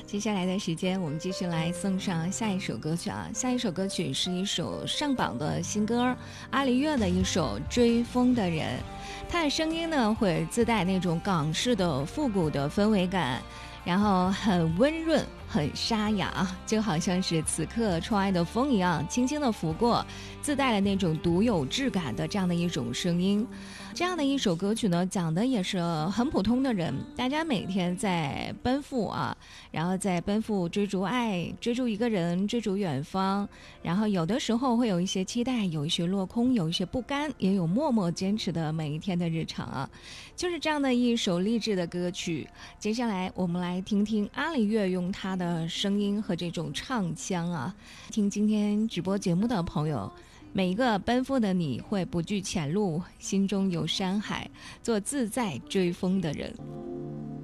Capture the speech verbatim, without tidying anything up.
接下来的时间我们继续来送上下一首歌曲啊。下一首歌曲是一首上榜的新歌，阿黎月的一首《追风的人》。他的声音呢会自带那种港式的复古的氛围感，然后很温润很沙哑，就好像是此刻窗外的风一样轻轻地拂过，自带了那种独有质感的这样的一种声音。这样的一首歌曲呢，讲的也是很普通的人，大家每天在奔赴啊，然后在奔赴追逐爱，追逐一个人，追逐远方，然后有的时候会有一些期待，有一些落空，有一些不甘，也有默默坚持的每一天的日常啊。就是这样的一首励志的歌曲。接下来我们来听听阿黎月用她的声音和这种唱腔啊，听今天直播节目的朋友，每一个奔赴的你会不惧前路，心中有山海，做自在追风的人。